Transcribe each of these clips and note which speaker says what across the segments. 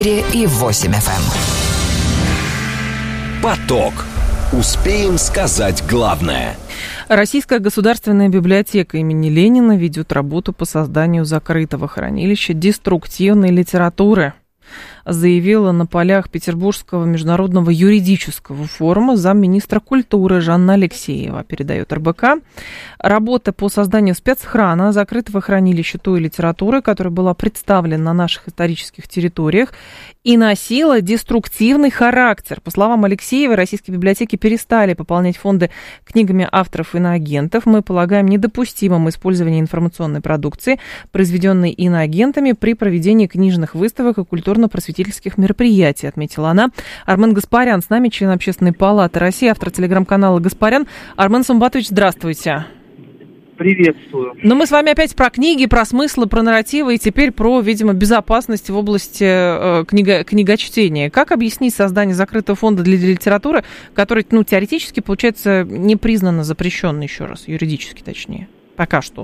Speaker 1: И 8 FM.
Speaker 2: Поток. Успеем сказать главное.
Speaker 3: Российская государственная библиотека имени Ленина ведет работу по созданию закрытого хранилища деструктивной литературы, заявила на полях Петербургского международного юридического форума замминистра культуры Жанна Алексеева, передает РБК. Работа по созданию спецхрана закрытого хранилища той литературы, которая была представлена на наших исторических территориях и носила деструктивный характер. По словам Алексеева, российские библиотеки перестали пополнять фонды книгами авторов иноагентов. Мы полагаем недопустимым использование информационной продукции, произведенной иноагентами, при проведении книжных выставок и культурно-просветительских мероприятий, отметила она. Армен Гаспарян с нами, член Общественной палаты России, автор телеграм-канала «Гаспарян». Армен Сумбатович, здравствуйте.
Speaker 4: Приветствую.
Speaker 3: Но мы с вами опять про книги, про смыслы, про нарративы и теперь про, видимо, безопасность в области книгочтения. Как объяснить создание закрытого фонда для литературы, который, теоретически, получается, не признано запрещенным, еще раз, юридически точнее, пока что?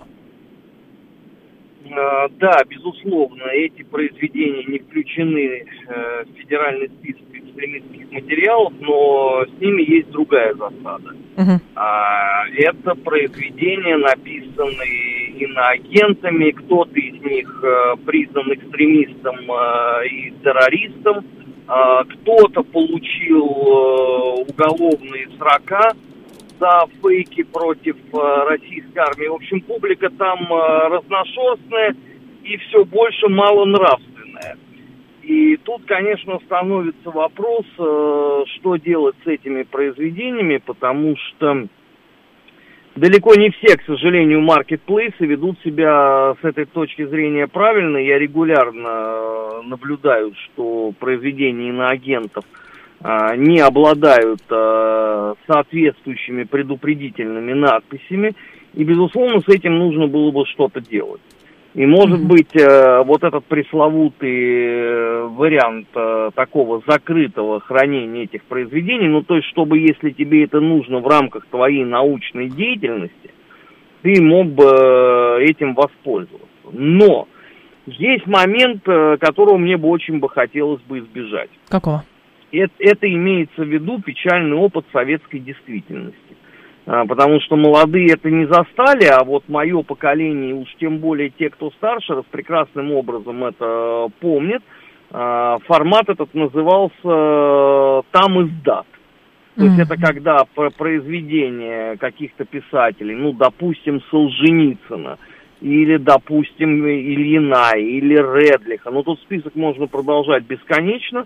Speaker 4: Да, безусловно, эти произведения не включены в федеральный список экстремистских материалов, но с ними есть другая засада. Это произведения, написанные иноагентами, кто-то из них признан экстремистом и террористом, кто-то получил уголовные срока за фейки против российской армии. В общем, публика там разношерстная и все больше малонравственная. И тут, конечно, становится вопрос, что делать с этими произведениями, потому что далеко не все, к сожалению, маркетплейсы ведут себя с этой точки зрения правильно. Я регулярно наблюдаю, что произведения иноагентов не обладают соответствующими предупредительными надписями, и, безусловно, с этим нужно было бы что-то делать. И, может быть, вот этот пресловутый вариант такого закрытого хранения этих произведений, то есть, чтобы, если тебе это нужно в рамках твоей научной деятельности, ты мог бы этим воспользоваться. Но есть момент, которого мне бы очень хотелось бы избежать.
Speaker 3: Какого?
Speaker 4: Это имеется в виду печальный опыт советской действительности. Потому что молодые это не застали, а вот мое поколение, уж тем более те, кто старше, прекрасным образом это помнит. Формат этот назывался «Там издат». То есть это когда произведения каких-то писателей, допустим, Солженицына, или, допустим, Ильина, или Редлиха. Тут список можно продолжать бесконечно.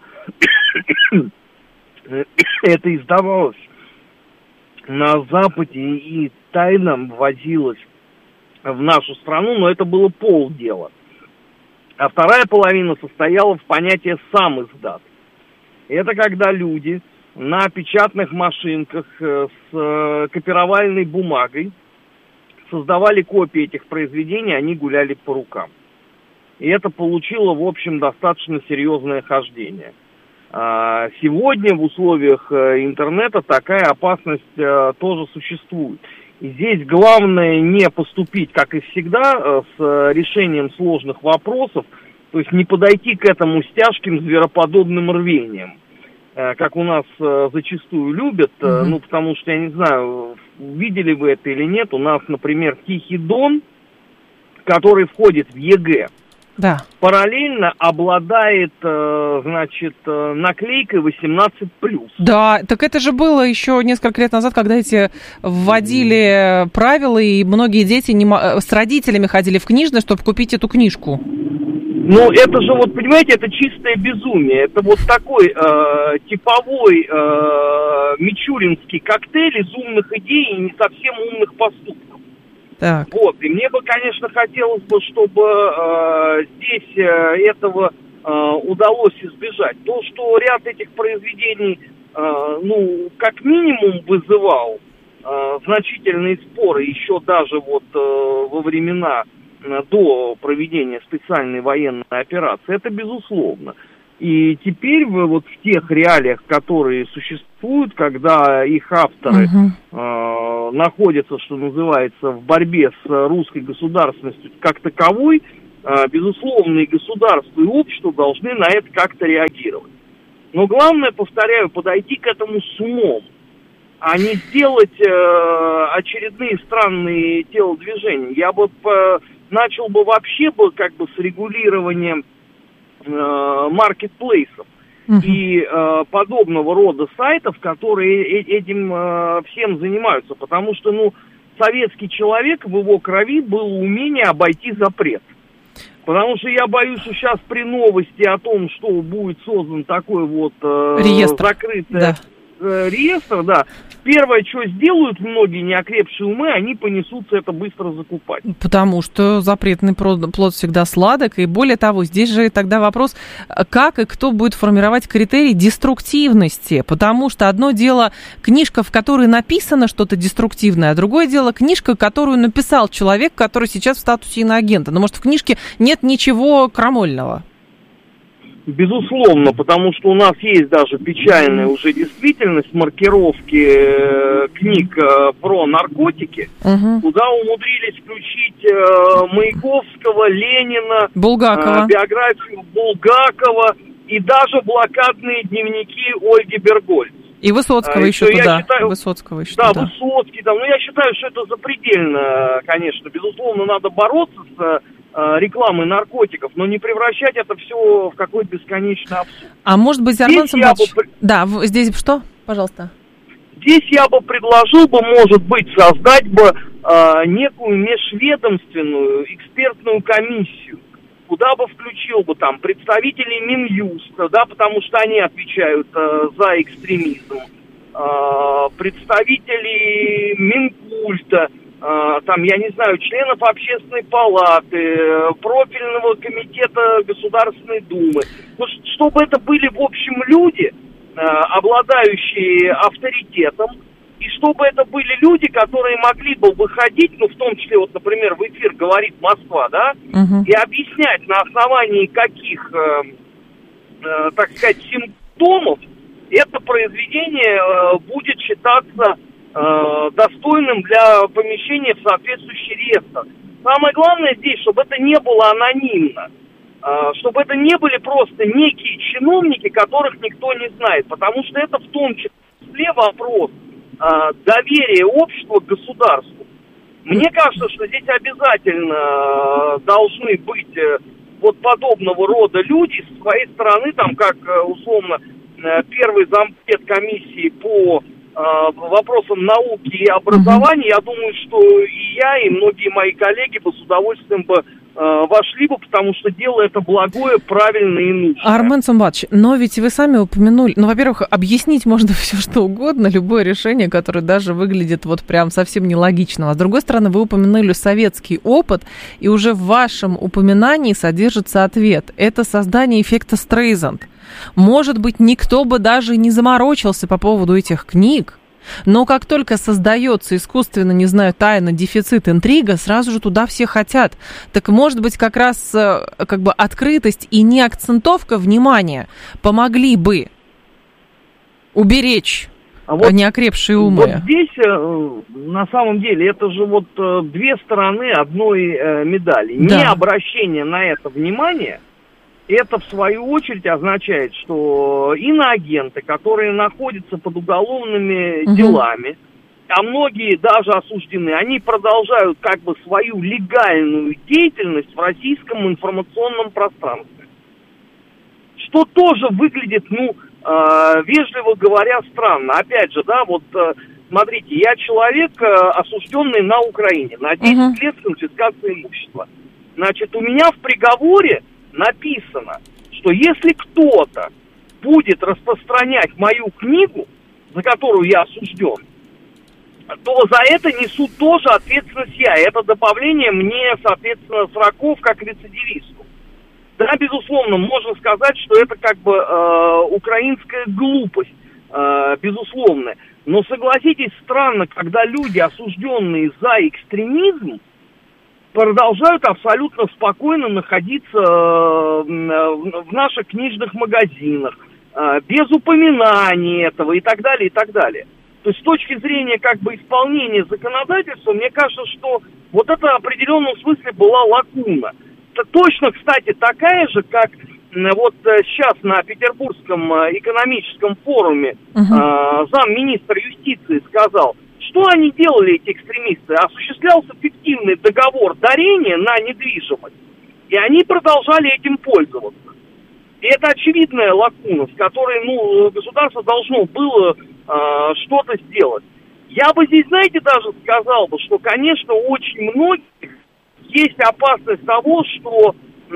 Speaker 4: Это издавалось на Западе и тайно ввозилось в нашу страну, но это было полдела. А вторая половина состояла в понятии «сам издат». Это когда люди на печатных машинках с копировальной бумагой создавали копии этих произведений, они гуляли по рукам. И это получило, в общем, достаточно серьезное хождение. Сегодня в условиях интернета такая опасность тоже существует. И здесь главное не поступить, как и всегда, с решением сложных вопросов, то есть не подойти к этому с тяжким звероподобным рвением, как у нас зачастую любят, потому что, я не знаю, видели вы это или нет, у нас, например, «Тихий Дон», который входит в ЕГЭ,
Speaker 3: да,
Speaker 4: параллельно обладает, наклейкой 18+.
Speaker 3: Да, так это же было еще несколько лет назад, когда эти вводили правила, и многие дети с родителями ходили в книжное, чтобы купить эту книжку.
Speaker 4: Это же, понимаете, это чистое безумие. Это вот такой типовой мичуринский коктейль из умных идей и не совсем умных поступков.
Speaker 3: Так.
Speaker 4: И мне бы, конечно, хотелось бы, чтобы здесь этого удалось избежать. То, что ряд этих произведений, как минимум вызывал значительные споры, еще даже во времена до проведения специальной военной операции, это безусловно. И теперь в тех реалиях, которые существуют, когда их авторы находятся, что называется, в борьбе с русской государственностью как таковой, безусловно, и государство, и общество должны на это как-то реагировать. Но главное, повторяю, подойти к этому с умом, а не сделать очередные странные телодвижения. Я бы начал бы вообще как бы с регулированием маркетплейсов и подобного рода сайтов, которые этим всем занимаются. Потому что, советский человек, в его крови было умение обойти запрет. Потому что я боюсь, что сейчас при новости о том, что будет создан такой вот закрытый реестр, первое, что сделают многие неокрепшие умы, они понесутся это быстро закупать.
Speaker 3: Потому что запретный плод всегда сладок. И более того, здесь же тогда вопрос, как и кто будет формировать критерий деструктивности. Потому что одно дело книжка, в которой написано что-то деструктивное, а другое дело книжка, которую написал человек, который сейчас в статусе иноагента. Но, может, в книжке нет ничего крамольного?
Speaker 4: Безусловно, потому что у нас есть даже печальная уже действительность маркировки книг про наркотики, куда умудрились включить Маяковского, Ленина,
Speaker 3: Булгакова,
Speaker 4: биографию Булгакова и даже блокадные дневники Ольги Бергольц.
Speaker 3: И Высоцкого еще туда. Высоцкого еще туда.
Speaker 4: Высоцкий. Я считаю, что это запредельно, конечно. Безусловно, надо бороться с рекламой наркотиков, но не превращать это все в какой-то бесконечный абсурд.
Speaker 3: А может быть, Армен Самбатович... Да, здесь что? Пожалуйста.
Speaker 4: Здесь я бы предложил бы, может быть, создать бы некую межведомственную экспертную комиссию, куда бы включил бы там представителей Минюста, потому что они отвечают за экстремизм, представителей Минкульта, я не знаю, членов Общественной палаты, профильного комитета Государственной Думы. Чтобы это были, в общем, люди, обладающие авторитетом, и чтобы это были люди, которые могли бы выходить, в том числе, например, в эфир «Говорит Москва», и объяснять, на основании каких, так сказать, симптомов это произведение будет считаться достойным для помещения в соответствующий реестр. Самое главное здесь, чтобы это не было анонимно, чтобы это не были просто некие чиновники, которых никто не знает, потому что это в том числе вопрос доверия общества к государству. Мне кажется, что здесь обязательно должны быть подобного рода люди с своей стороны, как условно первый зампред комиссии по вопросам науки и образования. Я думаю, что и я, и многие мои коллеги бы с удовольствием бы вошли бы, потому что дело это благое, правильное и нужное.
Speaker 3: Армен Самбатович, но ведь вы сами упомянули, во-первых, объяснить можно все что угодно, любое решение, которое даже выглядит прям совсем нелогичным. А с другой стороны, вы упомянули советский опыт, и уже в вашем упоминании содержится ответ. Это создание эффекта Стрейзанд. Может быть, никто бы даже не заморочился по поводу этих книг, но как только создается искусственно, не знаю, тайна, дефицит, интрига, сразу же туда все хотят. Так может быть, как раз открытость и неакцентовка внимания помогли бы уберечь неокрепшие умы.
Speaker 4: Здесь, на самом деле, это же две стороны одной медали. Да. Необращение на это внимание, это, в свою очередь, означает, что иноагенты, которые находятся под уголовными делами, а многие даже осуждены, они продолжают свою легальную деятельность в российском информационном пространстве. Что тоже выглядит, вежливо говоря, странно. Опять же, смотрите, я человек, осужденный на Украине, на 10 лет с конфискацией имущества. Значит, у меня в приговоре написано, что если кто-то будет распространять мою книгу, за которую я осужден, то за это несу тоже ответственность я. Это добавление мне, соответственно, сроков как рецидивисту. Да, безусловно, можно сказать, что это украинская глупость, безусловно. Но согласитесь, странно, когда люди, осужденные за экстремизм, продолжают абсолютно спокойно находиться в наших книжных магазинах, без упоминаний этого и так далее, и так далее. То есть с точки зрения исполнения законодательства, мне кажется, что это в определенном смысле была лакуна. точно, кстати, такая же, как вот сейчас на Петербургском экономическом форуме замминистра юстиции сказал, что они делали, эти экстремисты? Осуществлялся фиктивный договор дарения на недвижимость, и они продолжали этим пользоваться. И это очевидная лакуна, с которой, государство должно было что-то сделать. Я бы здесь, знаете, даже сказал бы, что, конечно, очень многих есть опасность того, что,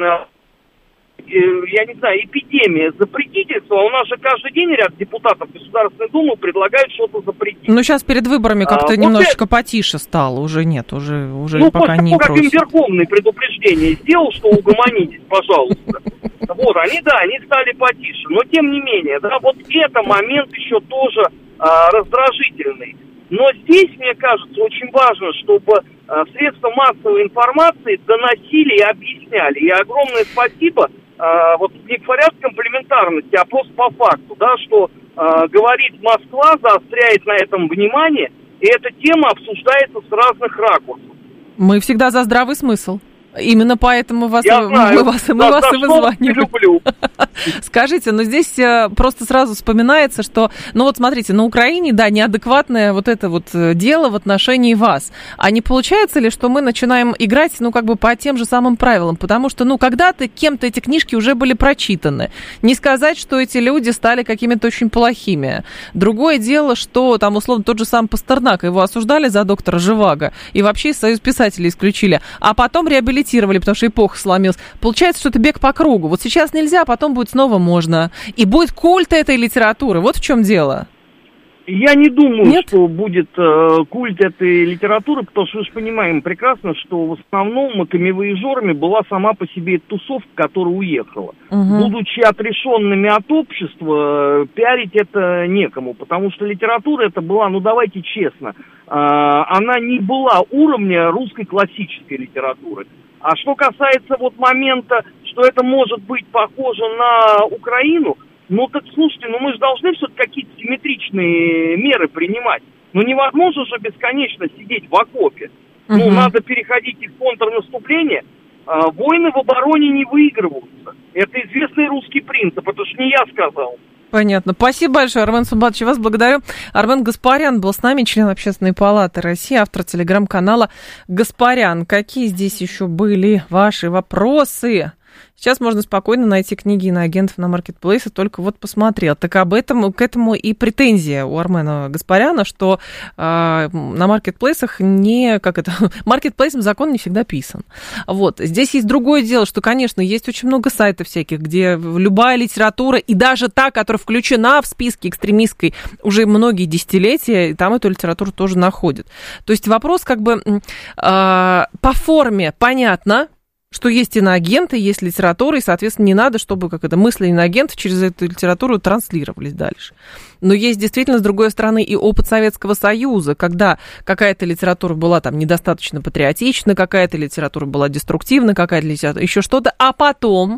Speaker 4: я не знаю, эпидемия запретительства. У нас же каждый день ряд депутатов Государственной Думы предлагают что-то запретить.
Speaker 3: Ну, сейчас перед выборами как-то немножечко потише стало, уже нет, уже пока не просят.
Speaker 4: Как им Верховный предупреждение сделал, что угомонитесь, пожалуйста. Вот, они стали потише. Но, тем не менее, вот это момент еще тоже раздражительный. Но здесь, мне кажется, очень важно, чтобы средства массовой информации доносили и объясняли. И огромное спасибо, не к порядку комплементарности, а просто по факту, что говорит Москва, заостряет на этом внимание, и эта тема обсуждается с разных ракурсов. Мы
Speaker 3: всегда за здравый смысл. Именно поэтому мы вас и вызваниваем. Скажите, здесь просто сразу вспоминается, что, смотрите, на Украине, неадекватное вот это вот дело в отношении вас. А не получается ли, что мы начинаем играть, по тем же самым правилам? Потому что, когда-то кем-то эти книжки уже были прочитаны. Не сказать, что эти люди стали какими-то очень плохими. Другое дело, что там, условно, тот же сам Пастернак, его осуждали за доктора Живаго, и вообще из Союз писателей исключили, а потом реабилитировали, потому что эпоха сломилась. Получается, что это бег по кругу. Вот сейчас нельзя, а потом будет снова можно. И будет культ этой литературы. Вот в чем дело.
Speaker 4: Я не думаю, что будет культ этой литературы, потому что мы же понимаем прекрасно, что в основном камевояжерами была сама по себе тусовка, которая уехала. Будучи отрешенными от общества, пиарить это некому, потому что литература это была, давайте честно, она не была уровня русской классической литературы. А что касается момента, что это может быть похоже на Украину, так слушайте, мы же должны все-таки какие-то симметричные меры принимать. Невозможно же бесконечно сидеть в окопе. Надо переходить из контрнаступления. Войны в обороне не выигрываются. Это известный русский принцип, это ж не я сказал.
Speaker 3: Понятно. Спасибо большое, Армен Сумбатович, вас благодарю. Армен Гаспарян был с нами, член Общественной палаты России, автор телеграм-канала «Гаспарян». Какие здесь еще были ваши вопросы? Сейчас можно спокойно найти книги иноагентов на маркетплейсе, только посмотрел. Так к этому и претензия у Армена Гаспаряна, что на маркетплейсах маркетплейсом закон не всегда писан. Здесь есть другое дело, что, конечно, есть очень много сайтов всяких, где любая литература, и даже та, которая включена в списки экстремистской уже многие десятилетия, и там эту литературу тоже находят. То есть вопрос по форме понятно, что есть иноагенты, есть литература, и, соответственно, не надо, чтобы мысли иноагентов через эту литературу транслировались дальше. Но есть действительно, с другой стороны, и опыт Советского Союза, когда какая-то литература была недостаточно патриотична, какая-то литература была деструктивна, какая-то литература еще что-то, а потом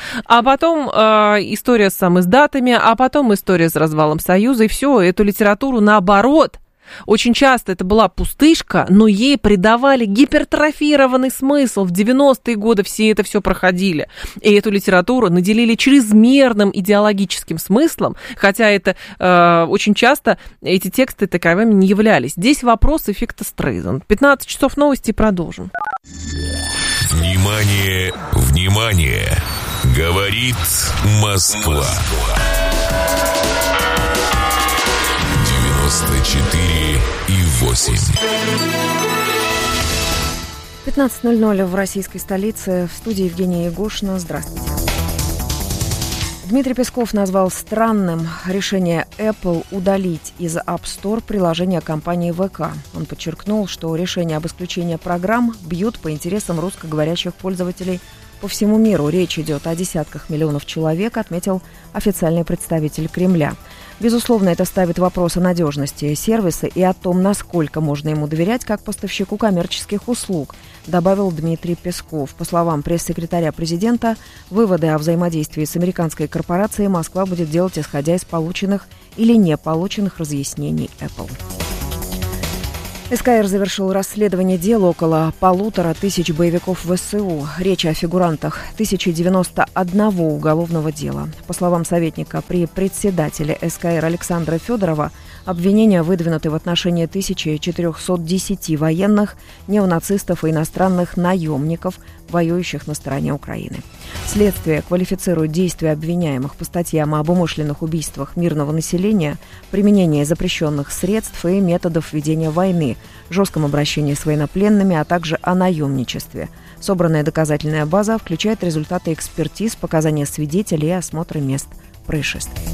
Speaker 3: история с самиздатами, а потом история с развалом Союза, и все, эту литературу наоборот. Очень часто это была пустышка, но ей придавали гипертрофированный смысл. В 90-е годы это все проходили. И эту литературу наделили чрезмерным идеологическим смыслом, хотя это очень часто эти тексты таковыми не являлись. Здесь вопрос эффекта Стрейзанд. 15 часов новости, продолжим.
Speaker 2: Внимание, внимание! Говорит Москва. 94,8.
Speaker 1: 15:00 в российской столице. В студии Евгения Егошина. Здравствуйте. Дмитрий Песков назвал странным решение Apple удалить из App Store приложение компании ВК. Он подчеркнул, что решение об исключении программ бьют по интересам русскоговорящих пользователей по всему миру. Речь идет о десятках миллионов человек, отметил официальный представитель Кремля. Безусловно, это ставит вопрос о надежности сервиса и о том, насколько можно ему доверять как поставщику коммерческих услуг, добавил Дмитрий Песков. По словам пресс-секретаря президента, выводы о взаимодействии с американской корпорацией Москва будет делать, исходя из полученных или не полученных разъяснений Apple. СКР завершил расследование дела около 1500 боевиков ВСУ. Речь о фигурантах 1091 уголовного дела. По словам советника при председателе СКР Александра Федорова, обвинения выдвинуты в отношении 1410 военных, неонацистов и иностранных наемников, воюющих на стороне Украины. Следствие квалифицирует действия обвиняемых по статьям об умышленных убийствах мирного населения, применении запрещенных средств и методов ведения войны, жестком обращении с военнопленными, а также о наемничестве. Собранная доказательная база включает результаты экспертиз, показания свидетелей и осмотра мест происшествий.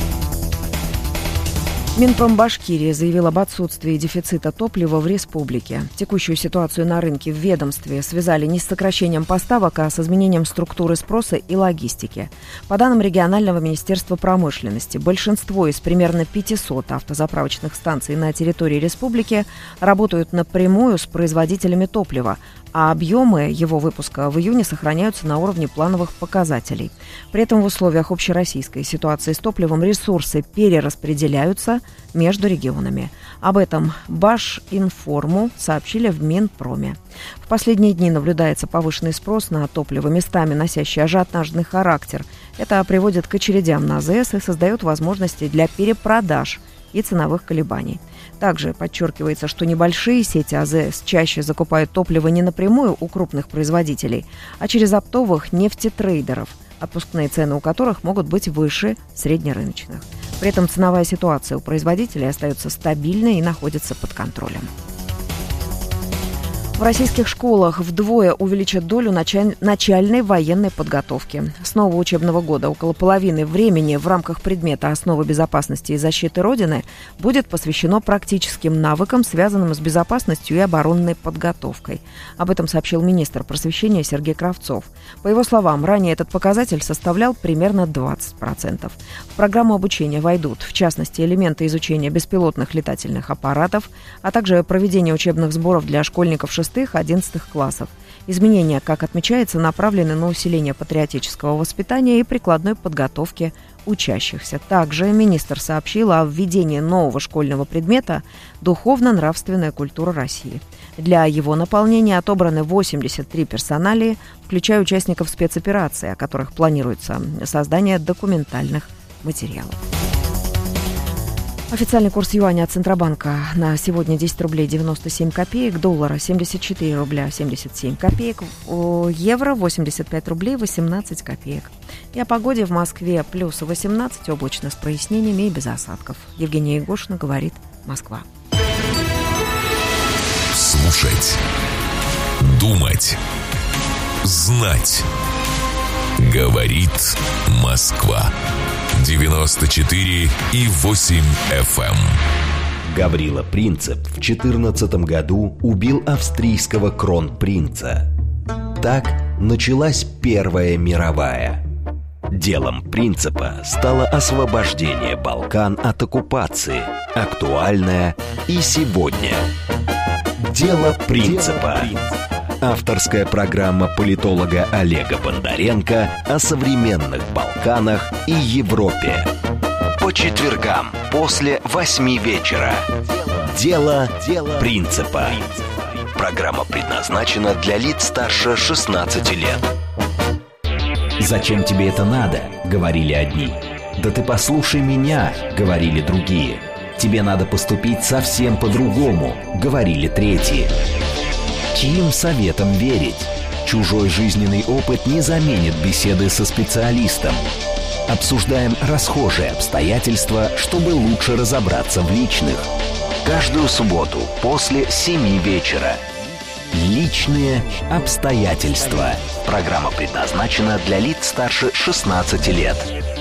Speaker 1: Минпром Башкирии заявил об отсутствии дефицита топлива в республике. Текущую ситуацию на рынке в ведомстве связали не с сокращением поставок, а с изменением структуры спроса и логистики. По данным регионального министерства промышленности, большинство из примерно 500 автозаправочных станций на территории республики работают напрямую с производителями топлива, а объемы его выпуска в июне сохраняются на уровне плановых показателей. При этом в условиях общероссийской ситуации с топливом ресурсы перераспределяются между регионами. Об этом Башинформу сообщили в Минпроме. В последние дни наблюдается повышенный спрос на топливо, местами носящий ажиотажный характер. Это приводит к очередям на АЗС и создает возможности для перепродаж и ценовых колебаний. Также подчеркивается, что небольшие сети АЗС чаще закупают топливо не напрямую у крупных производителей, а через оптовых нефтетрейдеров, отпускные цены у которых могут быть выше среднерыночных. При этом ценовая ситуация у производителей остается стабильной и находится под контролем. В российских школах вдвое увеличат долю начальной военной подготовки. С нового учебного года около половины времени в рамках предмета «Основы безопасности и защиты Родины» будет посвящено практическим навыкам, связанным с безопасностью и оборонной подготовкой. Об этом сообщил министр просвещения Сергей Кравцов. По его словам, ранее этот показатель составлял примерно 20%. В программу обучения войдут, в частности, элементы изучения беспилотных летательных аппаратов, а также проведение учебных сборов для школьников 6-11 классов. Изменения, как отмечается, направлены на усиление патриотического воспитания и прикладной подготовки учащихся. Также министр сообщил о введении нового школьного предмета «Духовно-нравственная культура России». Для его наполнения отобраны 83 персоналии, включая участников спецоперации, о которых планируется создание документальных материалов. Официальный курс юаня от Центробанка на сегодня 10 рублей 97 копеек, доллара 74 рубля 77 копеек, евро 85 рублей 18 копеек. И о погоде в Москве плюс 18, облачно с прояснениями и без осадков. Евгения Егошина говорит, Москва.
Speaker 2: Слушать, думать, знать. Говорит Москва. 94,8 FM.
Speaker 5: Гаврила Принцип в 14 году убил австрийского кронпринца. Так началась Первая мировая. Делом Принципа стало освобождение Балкан от оккупации, актуальное и сегодня. Дело Принципа. Авторская программа политолога Олега Бондаренко о современных Балканах и Европе. По четвергам после 8 вечера. Дело Принципа. Программа предназначена для лиц старше 16 лет. «Зачем тебе это надо?» — говорили одни. «Да ты послушай меня!» — говорили другие. «Тебе надо поступить совсем по-другому!» — говорили третьи. Чьим советом верить? Чужой жизненный опыт не заменит беседы со специалистом. Обсуждаем расхожие обстоятельства, чтобы лучше разобраться в личных. Каждую субботу после 7 вечера. Личные обстоятельства. Программа предназначена для лиц старше 16 лет.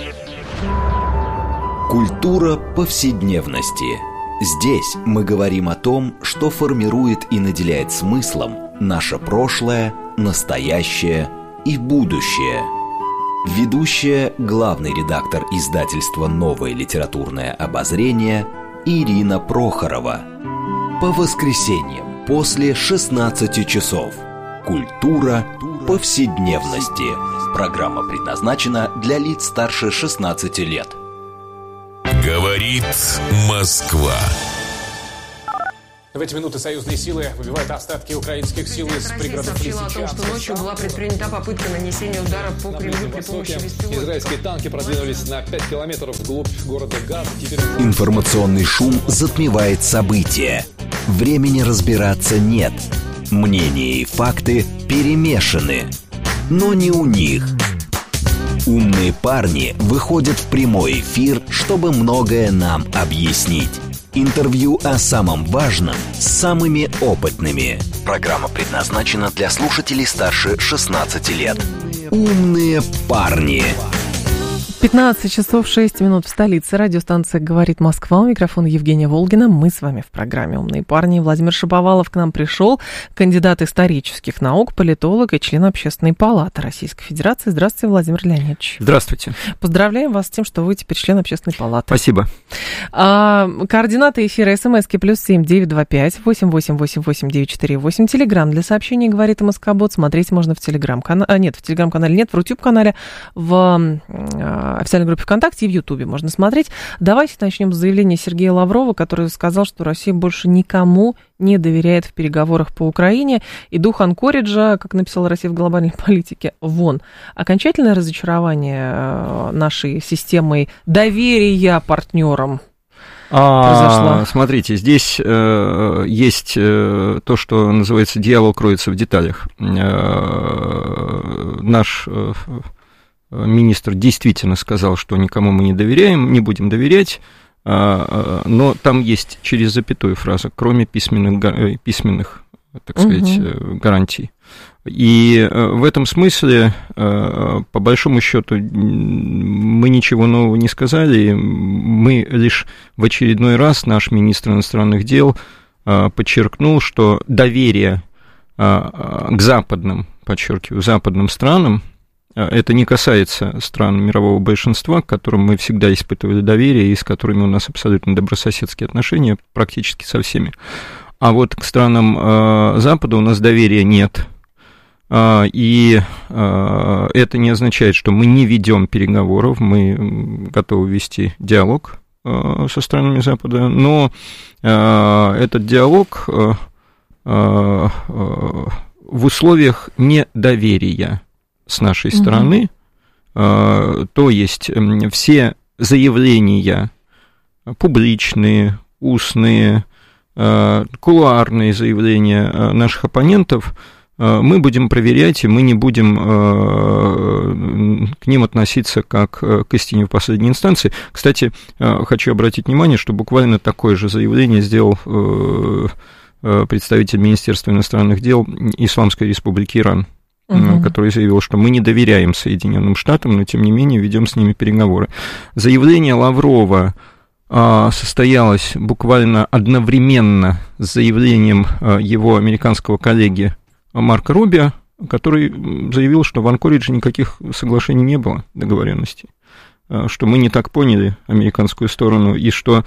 Speaker 5: Культура повседневности. Здесь мы говорим о том, что формирует и наделяет смыслом наше прошлое, настоящее и будущее. Ведущая, главный редактор издательства «Новое литературное обозрение» Ирина Прохорова. По воскресеньям после 16 часов. Культура повседневности. Программа предназначена для лиц старше 16 лет.
Speaker 2: Говорит Москва.
Speaker 6: В эти минуты союзные силы выбивают остатки украинских сил из пригородов
Speaker 7: сообщила о том, что ночью была предпринята попытка нанесения удара по Кремлю при помощи беспилотников.
Speaker 8: Израильские танки продвинулись на 5 километров вглубь города Газа.
Speaker 5: Информационный шум затмевает события. Времени разбираться нет. Мнения и факты перемешаны. Но не у них. Умные парни выходят в прямой эфир, чтобы многое нам объяснить. Интервью о самом важном с самыми опытными. Программа предназначена для слушателей старше 16 лет. Умные парни.
Speaker 3: 15 часов 6 минут в столице. Радиостанция «Говорит Москва». У микрофона Евгения Волгина. Мы с вами в программе «Умные парни». Владимир Шаповалов к нам пришел. Кандидат исторических наук, политолог и член Общественной палаты Российской Федерации. Здравствуйте, Владимир Леонидович.
Speaker 9: Здравствуйте.
Speaker 3: Поздравляем вас с тем, что вы теперь член Общественной палаты.
Speaker 9: Спасибо.
Speaker 3: Координаты эфира СМСки +7 925 8888 948. Телеграм для сообщений «Говорит МСК-бот». Смотреть можно в Телеграм-канале. Нет, в Телеграм-канале нет, в Рутюб-канале, в официальной группе ВКонтакте и в Ютубе можно смотреть. Давайте начнем с заявления Сергея Лаврова, который сказал, что Россия больше никому не доверяет в переговорах по Украине. И дух анкориджа, как написала Россия в глобальной политике, вон. Окончательное разочарование нашей системой доверия партнерам произошло.
Speaker 9: Смотрите, здесь есть то, что называется диалог кроется в деталях. Наш министр действительно сказал, что никому мы не доверяем, не будем доверять, но там есть через запятую фраза, кроме письменных, так сказать, гарантий. И в этом смысле, по большому счету, мы ничего нового не сказали, мы лишь в очередной раз, наш министр иностранных дел подчеркнул, что доверие к западным, подчеркиваю, западным странам, это не касается стран мирового большинства, к которым мы всегда испытывали доверие и с которыми у нас абсолютно добрососедские отношения практически со всеми. А вот к странам Запада у нас доверия нет. И это не означает, что мы не ведем переговоров, мы готовы вести диалог со странами Запада, но этот диалог в условиях недоверия с нашей стороны, то есть все заявления публичные, устные, кулуарные заявления наших оппонентов мы будем проверять, и мы не будем к ним относиться как к истине в последней инстанции. Кстати, хочу обратить внимание, что буквально такое же заявление сделал представитель Министерства иностранных дел Исламской Республики Иран, который заявил, что мы не доверяем Соединенным Штатам, но, тем не менее, ведем с ними переговоры. Заявление Лаврова состоялось буквально одновременно с заявлением его американского коллеги Марко Рубио, который заявил, что в Анкоридже никаких соглашений не было, договоренностей, что мы не так поняли американскую сторону, и что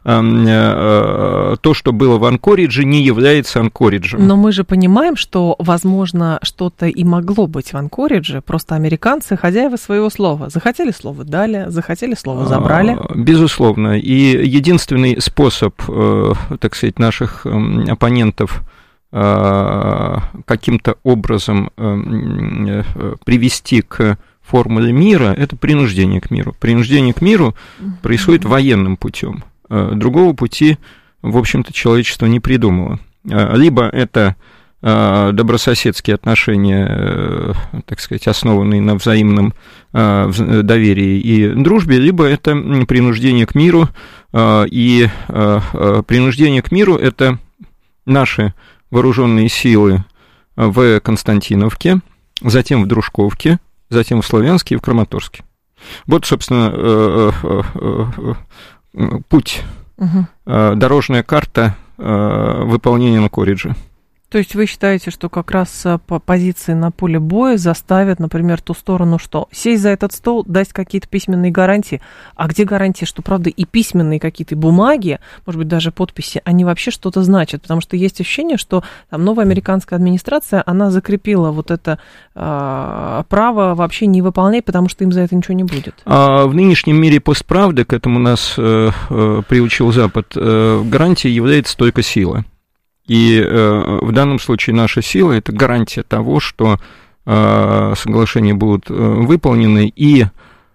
Speaker 9: то, что было в Анкоридже, не является Анкориджем.
Speaker 3: Но мы же понимаем, что, возможно, что-то и могло быть в Анкоридже, просто американцы, хозяева своего слова. Захотели слово дали, захотели слово забрали.
Speaker 9: Безусловно. И единственный способ, так сказать, наших оппонентов каким-то образом привести к формуле мира – это принуждение к миру. Принуждение к миру происходит военным путем. Другого пути, в общем-то, человечество не придумало. Либо это добрососедские отношения, так сказать, основанные на взаимном доверии и дружбе, либо это принуждение к миру. И принуждение к миру – это наши вооруженные силы в Константиновке, затем в Дружковке, затем в Славянске и в Краматорске. Вот, собственно, путь, дорожная карта выполнения Анкориджа.
Speaker 3: То есть вы считаете, что как раз по позиции на поле боя заставят, например, ту сторону, что сесть за этот стол, дать какие-то письменные гарантии. А где гарантии, что, правда, и письменные какие-то бумаги, может быть, даже подписи, они вообще что-то значат? Потому что есть ощущение, что там новая американская администрация, она закрепила вот это право вообще не выполнять, потому что им за это ничего не будет.
Speaker 9: В нынешнем мире постправды, к этому нас приучил Запад, гарантией является только сила. И в данном случае наша сила – это гарантия того, что соглашения будут выполнены, и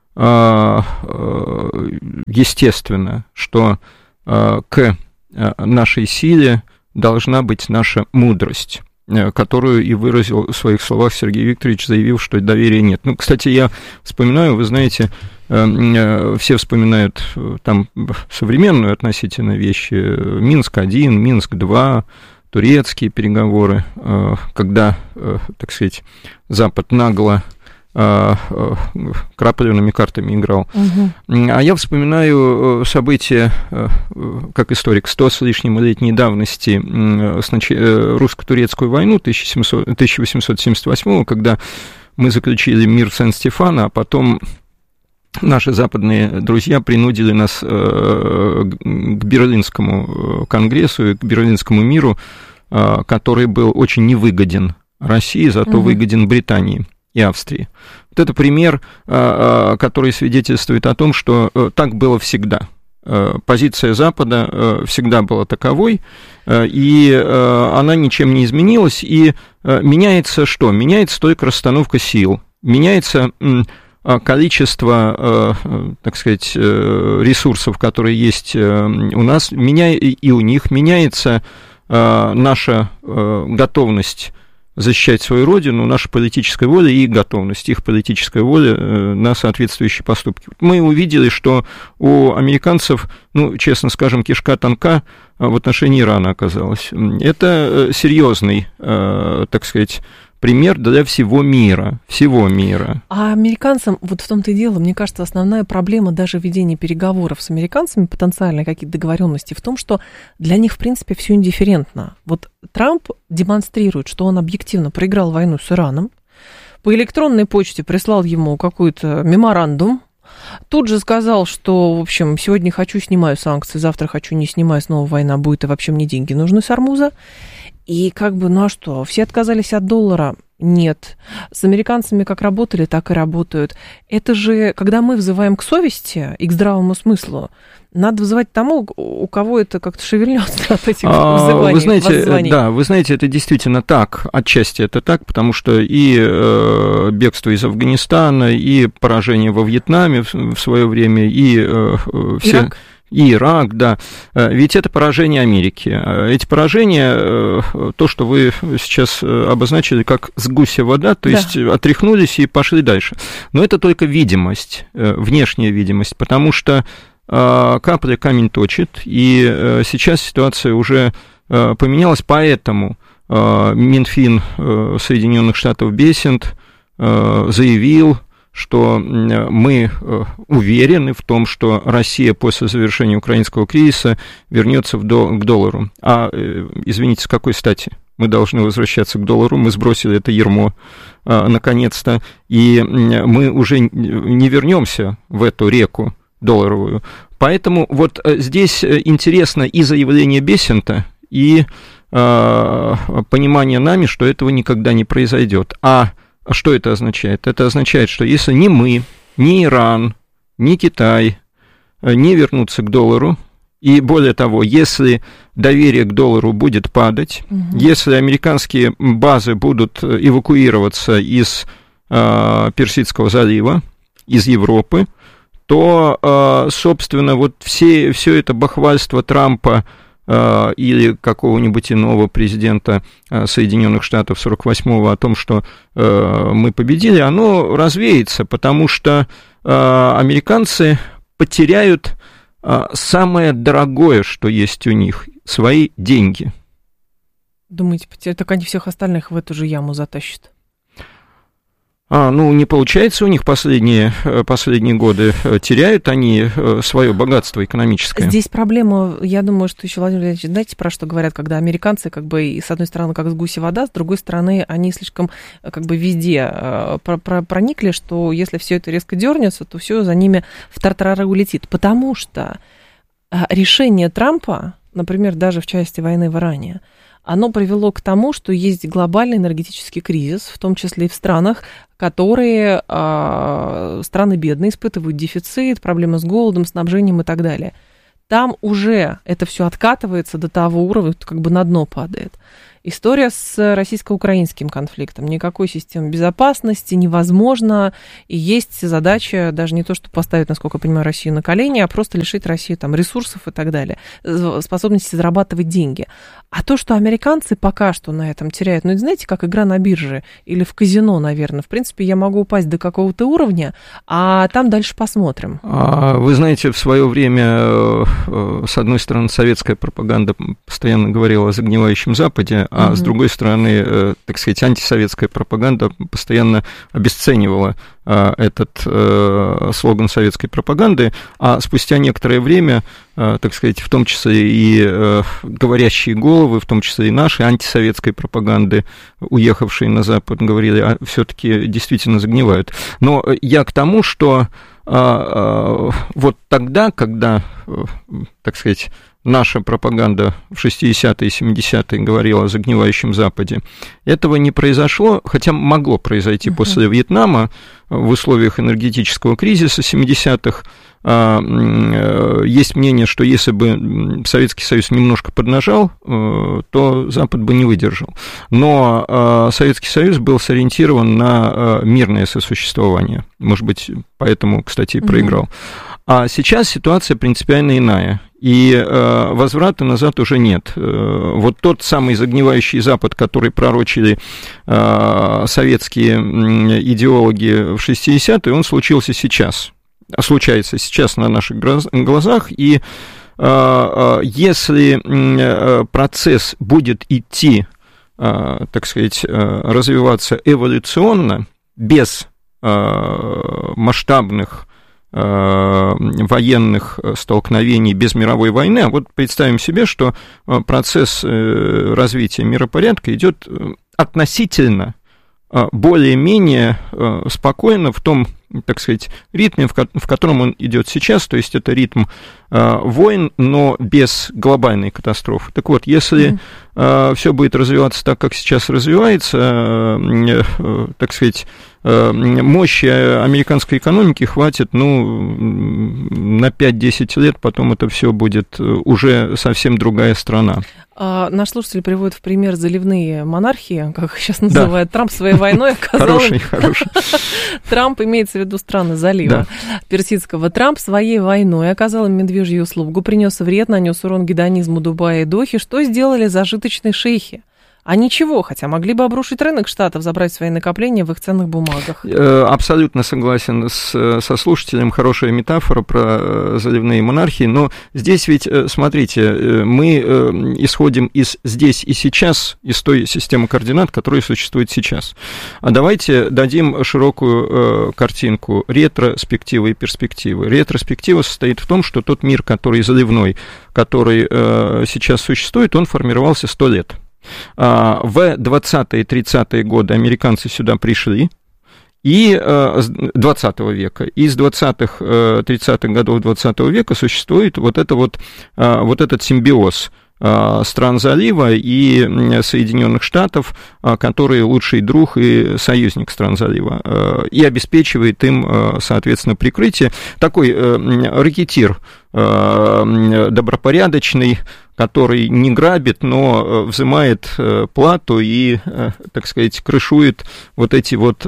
Speaker 9: естественно, что к нашей силе должна быть наша мудрость, которую и выразил в своих словах Сергей Викторович, заявив, что доверия нет. Ну, кстати, я вспоминаю, вы знаете, все вспоминают там современную относительно вещи, Минск-1, Минск-2, турецкие переговоры, когда, так сказать, Запад нагло крапленными картами играл. А я вспоминаю события, как историк, 100 с лишним летней давности, русско-турецкую войну 1878, когда мы заключили мир в Сен-Стефано, а потом наши западные друзья принудили нас к Берлинскому конгрессу и к Берлинскому миру, который был очень невыгоден России, зато выгоден Британии и Австрии. Вот это пример, который свидетельствует о том, что так было всегда. Позиция Запада всегда была таковой, и она ничем не изменилась, и меняется что? Меняется только расстановка сил, меняется количество, так сказать, ресурсов, которые есть у нас, и у них, меняется наша готовность защищать свою родину, наша политическая воля и готовность, их политическая воля на соответствующие поступки. Мы увидели, что у американцев, ну, честно скажем, кишка тонка в отношении Ирана оказалась. Это серьезный, так сказать, пример для всего мира, А
Speaker 3: американцам, вот в том-то и дело, мне кажется, основная проблема даже ведения переговоров с американцами, потенциальные какие-то договоренности, в том, что для них, в принципе, все индифферентно. Вот Трамп демонстрирует, что он объективно проиграл войну с Ираном, по электронной почте прислал ему какой-то меморандум, тут же сказал, что, в общем, сегодня хочу, снимаю санкции, завтра хочу, не снимаю, снова война будет, и вообще мне деньги нужны с Ормуза. И как бы, ну а что, все отказались от доллара? Нет. С американцами как работали, так и работают. Это же, когда мы взываем к совести и к здравому смыслу, надо вызывать тому, у кого это как-то шевельнется от этих взываний,
Speaker 9: вы знаете,
Speaker 3: воззваний.
Speaker 9: Да, вы знаете, это действительно так, отчасти это так, потому что и бегство из Афганистана, и поражение во Вьетнаме в свое время, и все... И Ирак, да. Ведь это поражение Америки. Эти поражения, то, что вы сейчас обозначили как с гуся вода, то есть отряхнулись и пошли дальше. Но это только видимость, внешняя видимость, потому что капля камень точит, и сейчас ситуация уже поменялась, поэтому Минфин Соединенных Штатов Бессент заявил, что мы уверены в том, что Россия после завершения украинского кризиса вернется к доллару. Извините, с какой стати? Мы должны возвращаться к доллару, мы сбросили это ярмо наконец-то, и мы уже не вернемся в эту реку долларовую. Поэтому вот здесь интересно и заявление Бессента, и понимание нами, что этого никогда не произойдет. А что это означает? Это означает, что если ни мы, ни Иран, ни Китай не вернутся к доллару, и более того, если доверие к доллару будет падать, если американские базы будут эвакуироваться из Персидского залива, из Европы, то, собственно, вот все это бахвальство Трампа или какого-нибудь иного президента Соединенных Штатов 48-го о том, что мы победили, оно развеется, потому что американцы потеряют самое дорогое, что есть у них, свои деньги.
Speaker 3: Думаете, так они всех остальных в эту же яму затащат?
Speaker 9: Не получается у них последние годы. Теряют они свое богатство экономическое.
Speaker 3: Здесь проблема, я думаю, что еще, Владимир Владимирович, знаете, про что говорят, когда американцы, как бы, с одной стороны, как с гуся вода, с другой стороны, они слишком, как бы, везде проникли, что если все это резко дернется, то все за ними в тартарары улетит. Потому что решение Трампа, например, даже в части войны в Иране, оно привело к тому, что есть глобальный энергетический кризис, в том числе и в странах, которые, страны бедные, испытывают дефицит, проблемы с голодом, снабжением и так далее. там уже это все откатывается до того уровня, как бы на дно падает. История с российско-украинским конфликтом. Никакой системы безопасности невозможно. И есть задача даже не то, что поставить, насколько я понимаю, Россию на колени, а просто лишить Россию там ресурсов и так далее, способности зарабатывать деньги. А то, что американцы пока что на этом теряют, ну, это, знаете, как игра на бирже или в казино, наверное. В принципе, я могу упасть до какого-то уровня, а там дальше посмотрим.
Speaker 9: Вы знаете, в свое время, с одной стороны, советская пропаганда постоянно говорила о загнивающем Западе, а с другой стороны, так сказать, антисоветская пропаганда постоянно обесценивала этот слоган советской пропаганды, а спустя некоторое время, так сказать, в том числе и говорящие головы, в том числе и наши антисоветской пропаганды, уехавшие на Запад, говорили, все-таки действительно загнивают. Но я к тому, что вот тогда, когда, так сказать, наша пропаганда в 60-е и 70-е говорила о загнивающем Западе, этого не произошло, хотя могло произойти после Вьетнама в условиях энергетического кризиса 70-х. Есть мнение, что если бы Советский Союз немножко поднажал, то Запад бы не выдержал. Но Советский Союз был сориентирован на мирное сосуществование. Может быть, поэтому, кстати, и проиграл. А сейчас ситуация принципиально иная, и возврата назад уже нет. Вот тот самый загнивающий Запад, который пророчили советские идеологи в 60-е, он случился сейчас. Случается сейчас на наших глазах, и если процесс будет идти, так сказать, развиваться эволюционно, без масштабных военных столкновений, без мировой войны, а вот представим себе, что процесс развития миропорядка идет относительно более-менее спокойно в том, так сказать, ритме, в котором он идет сейчас, то есть это ритм войн, но без глобальной катастрофы. Так вот, если все будет развиваться так, как сейчас развивается, так сказать, мощи американской экономики хватит, ну, на 5-10 лет, потом это все будет уже совсем другая страна.
Speaker 3: Наш слушатель приводит в пример заливные монархии, как их сейчас называют. Да. Трамп своей войной оказал... Хороший. Трамп имеется в виду страны залива Персидского. Трамп своей войной оказал им медвежью услугу, принес вред, нанес урон гедонизму Дубая и Дохи. Что сделали зажиточные шейхи? А ничего, хотя могли бы обрушить рынок Штатов, забрать свои накопления в их ценных бумагах.
Speaker 9: Абсолютно согласен со слушателем, хорошая метафора про заливные монархии, но здесь ведь, смотрите, мы исходим из здесь и сейчас, из той системы координат, которая существует сейчас. А давайте дадим широкую картинку ретроспективы и перспективы. Ретроспектива состоит в том, что тот мир, который заливной, который сейчас существует, он формировался 100 лет. В 20-е и 30-е годы американцы сюда пришли, и 20 века, и с 20-х, 30-х годов 20 века существует вот этот симбиоз стран залива и Соединенных Штатов, которые лучший друг и союзник стран залива, и обеспечивает им, соответственно, прикрытие. Такой рэкетир добропорядочный, который не грабит, но взимает плату и, так сказать, крышует вот эти вот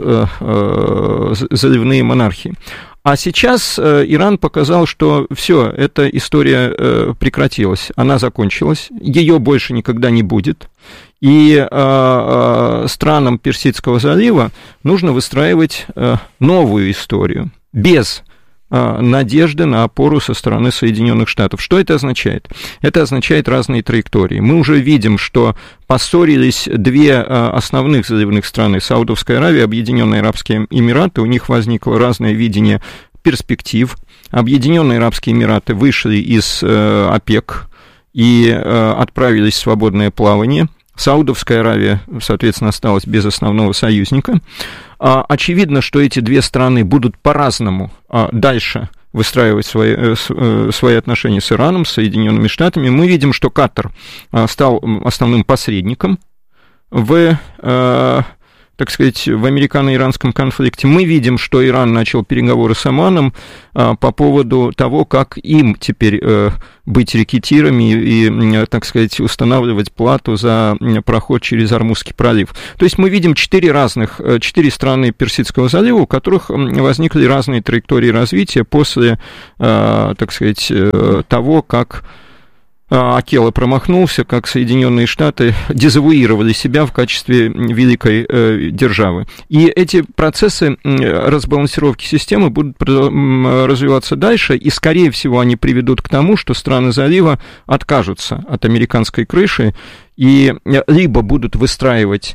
Speaker 9: заливные монархии. А сейчас Иран показал, что все, эта история прекратилась, она закончилась, ее больше никогда не будет. И странам Персидского залива нужно выстраивать новую историю, без надежды на опору со стороны Соединенных Штатов. Что это означает? Это означает разные траектории. Мы уже видим, что поссорились две основных заливных страны, Саудовская Аравия, Объединенные Арабские Эмираты, у них возникло разное видение перспектив. Объединенные Арабские Эмираты вышли из ОПЕК и отправились в свободное плавание. Саудовская Аравия, соответственно, осталась без основного союзника. Очевидно, что эти две страны будут по-разному дальше выстраивать свои отношения с Ираном, с Соединенными Штатами. Мы видим, что Катар стал основным посредником в, так так сказать, в американо-иранском конфликте. Мы видим, что Иран начал переговоры с Оманом по поводу того, как им теперь быть рекетирами и, так сказать, устанавливать плату за проход через Ормузский пролив. То есть мы видим 4 страны Персидского залива, у которых возникли разные траектории развития после, так сказать, того, как Акела промахнулся, как Соединенные Штаты дезавуировали себя в качестве великой державы. И эти процессы разбалансировки системы будут развиваться дальше, и, скорее всего, они приведут к тому, что страны залива откажутся от американской крыши и либо будут выстраивать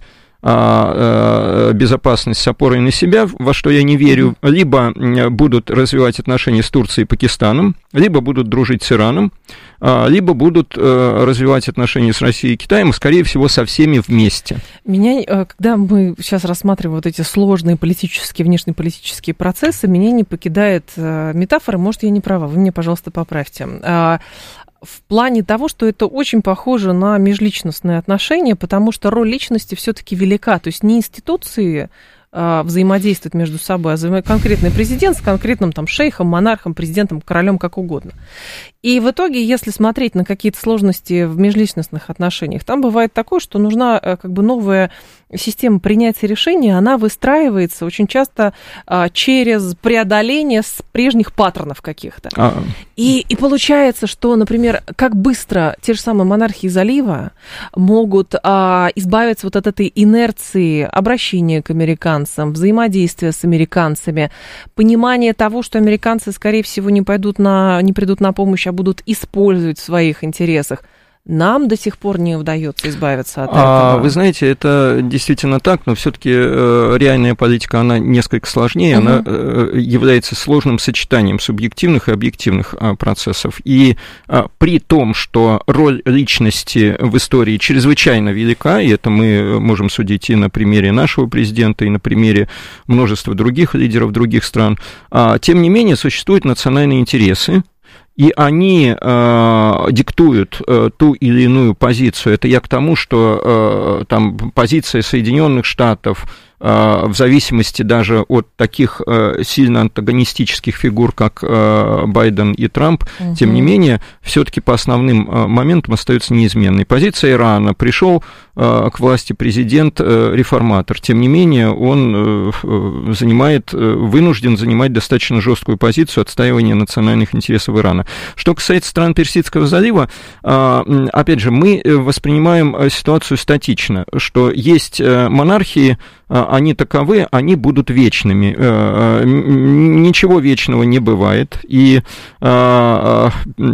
Speaker 9: безопасность с опорой на себя, во что я не верю, либо будут развивать отношения с Турцией и Пакистаном, либо будут дружить с Ираном, либо будут развивать отношения с Россией и Китаем, скорее всего, со всеми вместе.
Speaker 3: Когда мы сейчас рассматриваем вот эти сложные политические, внешнеполитические процессы, меня не покидает метафора, может, я не права, вы меня, пожалуйста, поправьте. В плане того, что это очень похоже на межличностные отношения, потому что роль личности все-таки велика. То есть не институции взаимодействуют между собой, а конкретный президент с конкретным там шейхом, монархом, президентом, королем, как угодно. И в итоге, если смотреть на какие-то сложности в межличностных отношениях, там бывает такое, что нужна как бы новая система принятия решений, она выстраивается очень часто через преодоление прежних паттернов каких-то. И получается, что, например, как быстро те же самые монархии залива могут избавиться вот от этой инерции обращения к американцам, взаимодействия с американцами, понимание того, что американцы, скорее всего, не придут на помощь, а будут использовать в своих интересах. Нам до сих пор не удается избавиться от этого.
Speaker 9: Вы знаете, это действительно так, но все-таки реальная политика, она несколько сложнее, она является сложным сочетанием субъективных и объективных процессов. И при том, что роль личности в истории чрезвычайно велика, и это мы можем судить и на примере нашего президента, и на примере множества других лидеров других стран, тем не менее существуют национальные интересы, и они диктуют ту или иную позицию. Это я к тому, что там позиция Соединенных Штатов, в зависимости даже от таких сильно антагонистических фигур, как Байден и Трамп, тем не менее, все-таки по основным моментам остается неизменной. Позиция Ирана: пришел к власти президент-реформатор, тем не менее, он вынужден занимать достаточно жесткую позицию отстаивания национальных интересов Ирана. Что касается стран Персидского залива, опять же, мы воспринимаем ситуацию статично, что есть монархии, они таковы, они будут вечными. Ничего вечного не бывает. И самая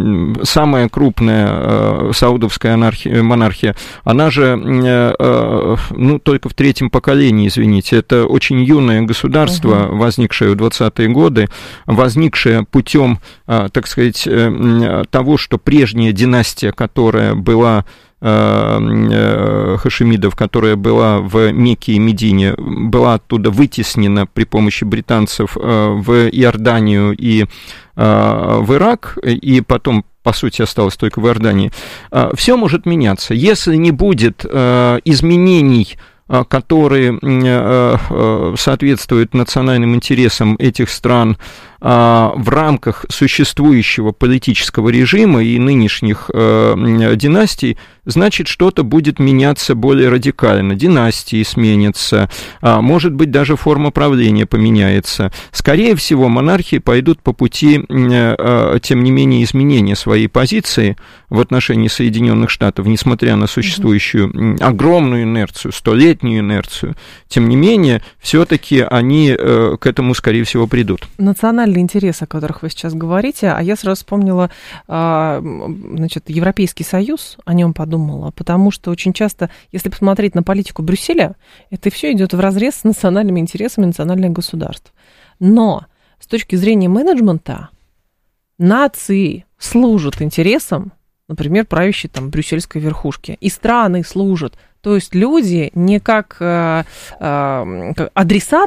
Speaker 9: крупная саудовская монархия, она же, только в третьем поколении, извините, это очень юное государство, возникшее в 20-е годы, возникшее путем, так сказать, того, что прежняя династия, которая была хашемидов, которая была в Мекке и Медине, была оттуда вытеснена при помощи британцев в Иорданию и в Ирак, и потом, по сути, осталось только в Иордании. Все может меняться. Если не будет изменений, которые соответствуют национальным интересам этих стран в рамках существующего политического режима и нынешних династий, значит, что-то будет меняться более радикально. Династии сменятся, может быть, даже форма правления поменяется. Скорее всего, монархии пойдут по пути, тем не менее, изменения своей позиции в отношении Соединенных Штатов, несмотря на существующую огромную инерцию, столетнюю инерцию. Тем не менее, все-таки они к этому, скорее всего, придут.
Speaker 3: Национальные интересы, о которых вы сейчас говорите, а я сразу вспомнила, Европейский Союз, о нем подумала, потому что очень часто, если посмотреть на политику Брюсселя, это все идет вразрез с национальными интересами национальных государств. Но с точки зрения менеджмента, нации служат интересам, например, правящей там брюссельской верхушки, и страны служат. То есть люди не как адресаты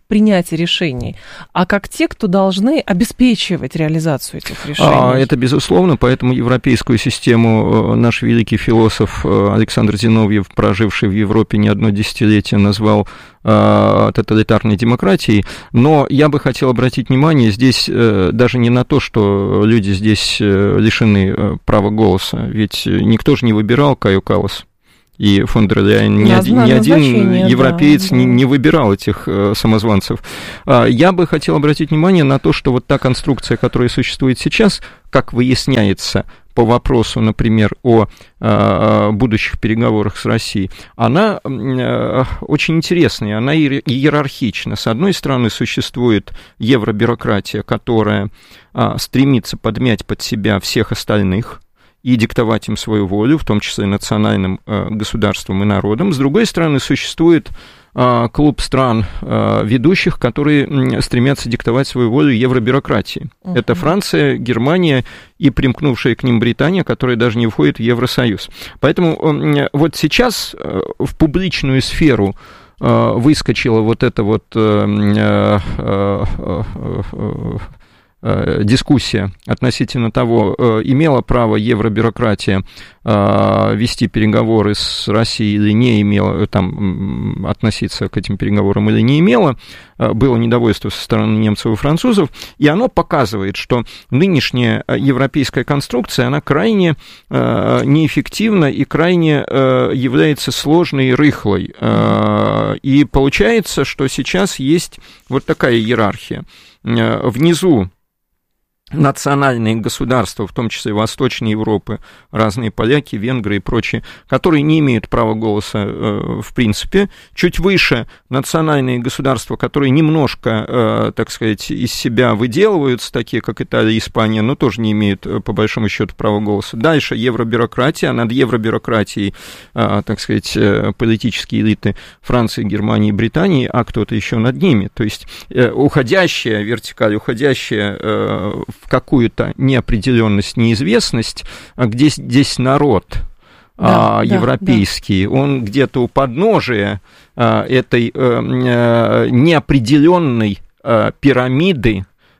Speaker 3: принятия решений, а как те, кто должны обеспечивать реализацию этих решений.
Speaker 9: Это безусловно, поэтому европейскую систему наш великий философ Александр Зиновьев, проживший в Европе не одно десятилетие, назвал тоталитарной демократией. Но я бы хотел обратить внимание здесь даже не на то, что люди здесь лишены права голоса, ведь никто же не выбирал Каю Каллас. И фон дер Ляйен, ни один европеец не выбирал этих самозванцев. Я бы хотел обратить внимание на то, что вот та конструкция, которая существует сейчас, как выясняется по вопросу, например, о будущих переговорах с Россией, она очень интересная, она иерархична. С одной стороны, существует евробюрократия, которая стремится подмять под себя всех остальных, и диктовать им свою волю, в том числе национальным государствам и народам. С другой стороны, существует клуб стран ведущих, которые стремятся диктовать свою волю евробюрократии. Это Франция, Германия и примкнувшая к ним Британия, которая даже не входит в Евросоюз. Поэтому вот сейчас в публичную сферу выскочила вот эта вот дискуссия относительно того, имела право евробюрократия вести переговоры с Россией или не имела, там, относиться к этим переговорам или не имела, было недовольство со стороны немцев и французов, и оно показывает, что нынешняя европейская конструкция, она крайне неэффективна и крайне является сложной и рыхлой. И получается, что сейчас есть вот такая иерархия. Внизу национальные государства, в том числе Восточной Европы, разные поляки, венгры и прочие, которые не имеют права голоса в принципе. Чуть выше национальные государства, которые немножко, так сказать, из себя выделываются, такие как Италия и Испания, но тоже не имеют, по большому счету, права голоса. Дальше евробюрократия, над евробюрократией, так сказать, политические элиты Франции, Германии и Британии, а кто-то еще над ними. То есть уходящая вертикаль, уходящая в какую-то неопределенность, неизвестность, где здесь народ европейский, он где-то у подножия этой неопределенной пирамиды,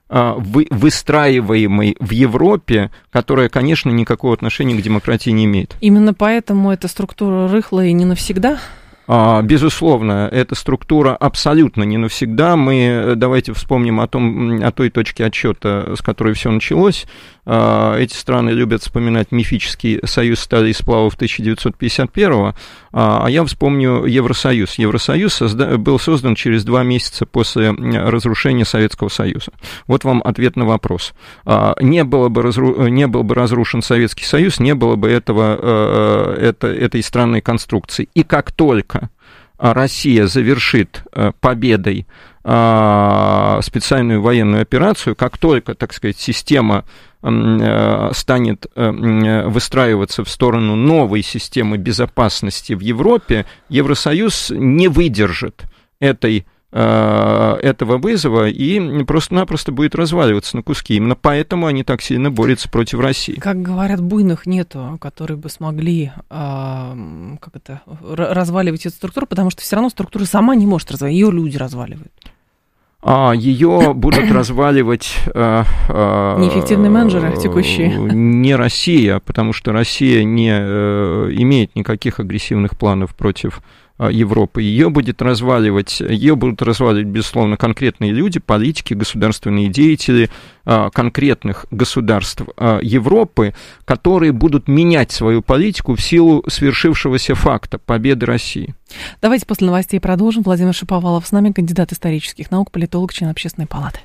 Speaker 9: выстраиваемой в Европе, которая, конечно, никакого отношения к демократии не имеет.
Speaker 3: Именно поэтому эта структура рыхлая и не навсегда?
Speaker 9: Безусловно, эта структура абсолютно не навсегда. Мы давайте вспомним о той точке отсчета, с которой все началось. Эти страны любят вспоминать мифический союз стали и сплавов 1951-го, а я вспомню Евросоюз. Евросоюз был создан через 2 месяца после разрушения Советского Союза. Вот вам ответ на вопрос. Не был бы разрушен Советский Союз, не было бы этой странной конструкции. И как только Россия завершит победой специальную военную операцию, как только, так сказать, система станет выстраиваться в сторону новой системы безопасности в Европе, Евросоюз не выдержит этого вызова и просто-напросто будет разваливаться на куски. Именно поэтому они так сильно борются против России.
Speaker 3: Как говорят, буйных нету, которые бы смогли разваливать эту структуру, потому что все равно структура сама не может разваливать, ее люди разваливают.
Speaker 9: Ее будут разваливать
Speaker 3: неэффективные менеджеры текущие.
Speaker 9: Не Россия, потому что Россия не имеет никаких агрессивных планов против Европы. Ее будут разваливать, безусловно, конкретные люди, политики, государственные деятели конкретных государств Европы, которые будут менять свою политику в силу свершившегося факта победы России.
Speaker 3: Давайте после новостей продолжим. Владимир Шаповалов с нами, кандидат исторических наук, политолог, член Общественной палаты.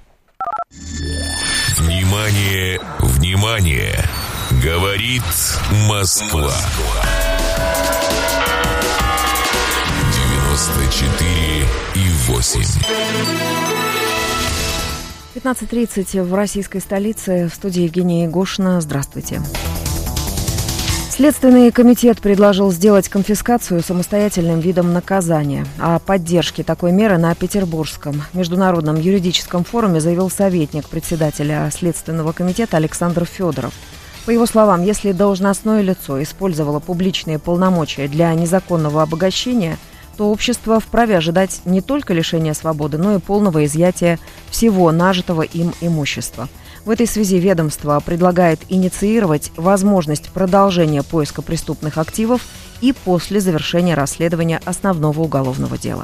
Speaker 2: Внимание, внимание! Говорит Москва. 94,8.
Speaker 1: 15:30 в российской столице. В студии Евгения Егошина. Здравствуйте. Следственный комитет предложил сделать конфискацию самостоятельным видом наказания. О поддержке такой меры на Петербургском международном юридическом форуме заявил советник председателя Следственного комитета Александр Федоров. По его словам, если должностное лицо использовало публичные полномочия для незаконного обогащения, то общество вправе ожидать не только лишения свободы, но и полного изъятия всего нажитого им имущества. В этой связи ведомство предлагает инициировать возможность продолжения поиска преступных активов и после завершения расследования основного уголовного дела.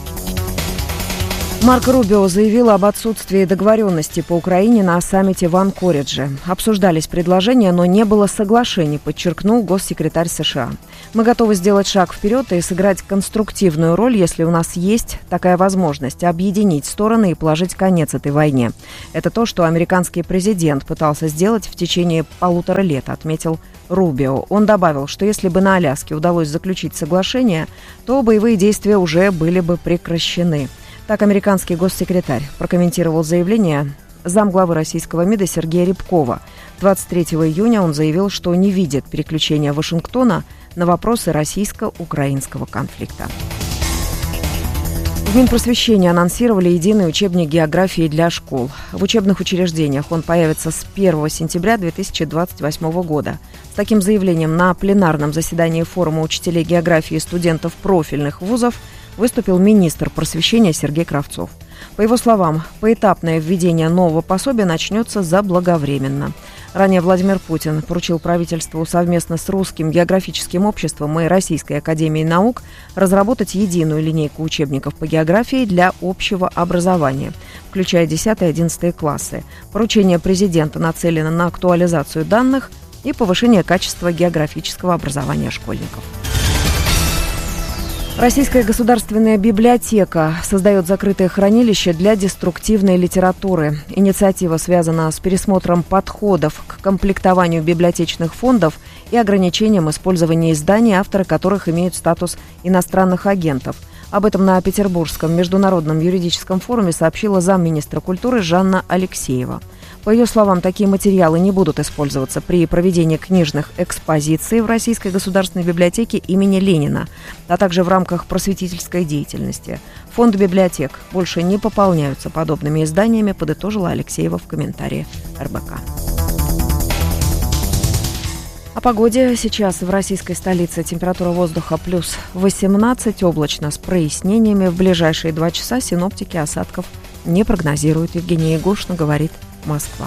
Speaker 1: Марко Рубио заявил об отсутствии договоренности по Украине на саммите в Анкоридже. Обсуждались предложения, но не было соглашений, подчеркнул госсекретарь США. Мы готовы сделать шаг вперед и сыграть конструктивную роль, если у нас есть такая возможность, объединить стороны и положить конец этой войне. Это то, что американский президент пытался сделать в течение 1,5 лет, отметил Рубио. Он добавил, что если бы на Аляске удалось заключить соглашение, то боевые действия уже были бы прекращены. Так американский госсекретарь прокомментировал заявление замглавы российского МИДа Сергея Рябкова. 23 июня он заявил, что не видит переключения Вашингтона на вопросы российско-украинского конфликта. В Минпросвещении анонсировали единый учебник географии для школ. В учебных учреждениях он появится с 1 сентября 2028 года. С таким заявлением на пленарном заседании форума учителей географии и студентов профильных вузов выступил министр просвещения Сергей Кравцов. По его словам, поэтапное введение нового пособия начнется заблаговременно. Ранее Владимир Путин поручил правительству совместно с Русским географическим обществом и Российской академией наук разработать единую линейку учебников по географии для общего образования, включая 10-11 классы. Поручение президента нацелено на актуализацию данных и повышение качества географического образования школьников. Российская государственная библиотека создает закрытое хранилище для деструктивной литературы. Инициатива связана с пересмотром подходов к комплектованию библиотечных фондов и ограничением использования изданий, авторы которых имеют статус иностранных агентов. Об этом на Петербургском международном юридическом форуме сообщила замминистра культуры Жанна Алексеева. По ее словам, такие материалы не будут использоваться при проведении книжных экспозиций в Российской государственной библиотеке имени Ленина, а также в рамках просветительской деятельности. Фонды библиотек больше не пополняются подобными изданиями, подытожила Алексеева в комментарии РБК. О погоде. Сейчас в российской столице температура воздуха плюс 18, облачно с прояснениями. В ближайшие 2 часа синоптики осадков не прогнозируют. Евгения Егошина, говорит Москва.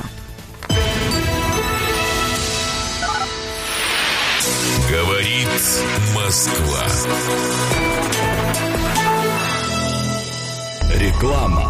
Speaker 2: Говорит Москва.
Speaker 5: Реклама.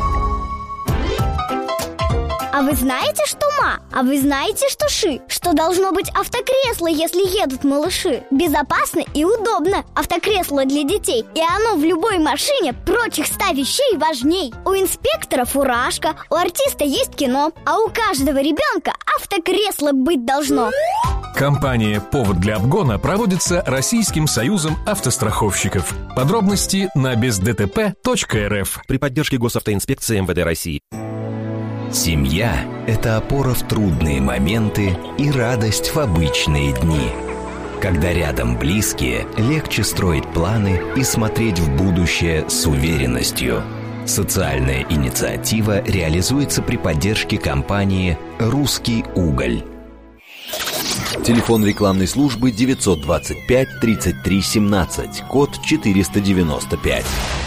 Speaker 10: А вы знаете, что ма? А вы знаете, что ши? Что должно быть автокресло, если едут малыши? Безопасно и удобно. Автокресло для детей. И оно в любой машине прочих 100 вещей важней. У инспектора фуражка, у артиста есть кино, а у каждого ребенка автокресло быть должно.
Speaker 11: Компания «Повод для обгона» проводится Российским союзом автостраховщиков. Подробности на бездтп.рф.
Speaker 12: При поддержке Госавтоинспекции МВД России.
Speaker 5: Семья – это опора в трудные моменты и радость в обычные дни. Когда рядом близкие, легче строить планы и смотреть в будущее с уверенностью. Социальная инициатива реализуется при поддержке компании «Русский уголь». Телефон рекламной службы 925 33 17, код 495.